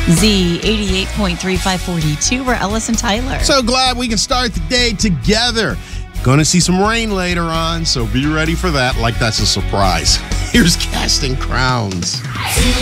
Z 88.3 542. We're Ellis and Tyler. So glad we can start the day together. Gonna see some rain later on, so be ready for that like that's a surprise. Here's Casting Crowns.